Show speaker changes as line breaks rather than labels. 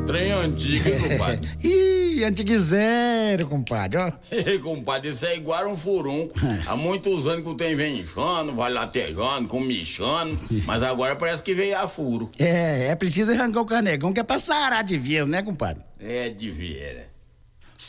Trem antigo, hein, compadre?
Ih, antigo zero, compadre, ó.
Compadre, isso é igual um furunco. Há muitos anos que o trem vem inchando, vai latejando, comichando, mas agora parece que veio a furo.
É preciso arrancar o canegão que é pra sarar de vez, né, compadre?
É de veras.